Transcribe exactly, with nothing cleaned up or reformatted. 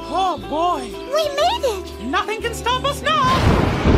Oh boy! We made it! Nothing can stop us now!